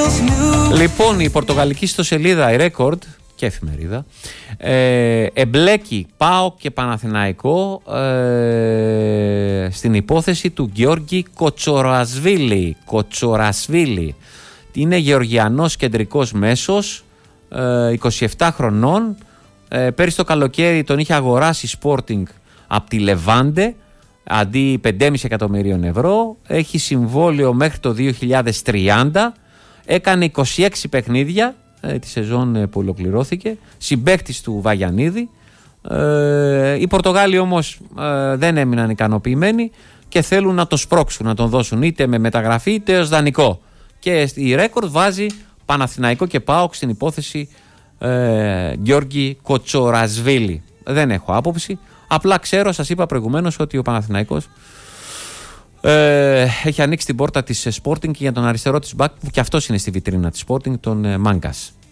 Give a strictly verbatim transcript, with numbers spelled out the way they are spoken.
Λοιπόν, η πορτογαλική ιστοσελίδα, η Record και εφημερίδα, ε, εμπλέκει ΠΑΟΚ και Παναθηναϊκό ε, στην υπόθεση του Γιώργη Κοτσορασβίλη. Κοτσορασβίλη. Είναι γεωργιανός κεντρικός μέσος, ε, είκοσι επτά χρονών. Ε, πέρυσι το καλοκαίρι τον είχε αγοράσει Sporting από τη Λεβάντε αντί πέντε κόμμα πέντε εκατομμυρίων ευρώ. Έχει συμβόλαιο μέχρι το δύο χιλιάδες τριάντα. Έκανε είκοσι έξι παιχνίδια ε, τη σεζόν ε, που ολοκληρώθηκε. Συμπαίκτης του Βαγιανίδη. Ε, οι Πορτογάλοι όμως ε, δεν έμειναν ικανοποιημένοι και θέλουν να το σπρώξουν, να τον δώσουν είτε με μεταγραφή είτε ως δανεικό. Και η Ρέκορντ βάζει Παναθηναϊκό και ΠΑΟΚ στην υπόθεση ε, Γιώργη Κοτσορασβίλη. Δεν έχω άποψη. Απλά ξέρω, σας είπα προηγουμένως, ότι ο Παναθηναϊκός ε, έχει ανοίξει την πόρτα της Sporting και για τον αριστερό της μπακ, που και αυτός είναι στη βιτρίνα της Sporting, τον ε, Μάγκας.